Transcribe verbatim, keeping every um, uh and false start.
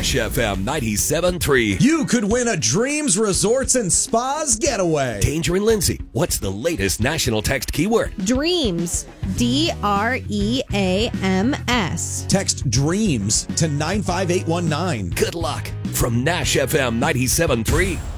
Nash F M ninety-seven point three. You could win a Dreams Resorts and Spas getaway. Danger and Lindsay, what's the latest national text keyword? Dreams. D R E A M S. Text DREAMS to nine five eight one nine. Good luck from Nash F M ninety-seven point three.